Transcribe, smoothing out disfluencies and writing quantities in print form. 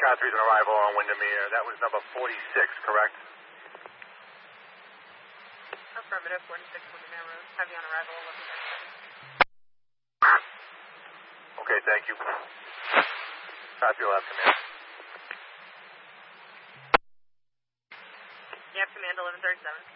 Car 3's on arrival on Windermere. That was number 46, correct? Affirmative, 46 Windermere Road. Heavy on arrival, 11. Okay, thank you. Car 3 will have command. You have command 1137.